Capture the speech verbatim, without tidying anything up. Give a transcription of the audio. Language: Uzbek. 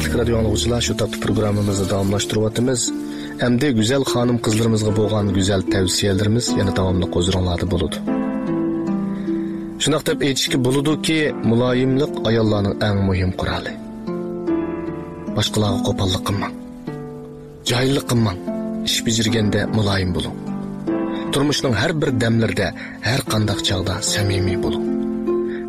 Hürmetli radyo anlıqçılar, şu taptı programımızı davamlaştırıvatımız. Əmdi güzel xanım qızlarımızga bo'lgan güzel tavsiyalarimiz yana davamlı qo'zg'aladi bo'ladi. Shunaq deb aytishga bo'ladi-ki, muloyimlik ayollarning eng muhim quroli. Boshqalarga qo'pollik qilmang. Jahillik qilmang. Ish bijirganda muloyim bo'ling. Turmushning har bir damlarida, har qanday chog'da samimiy bo'ling.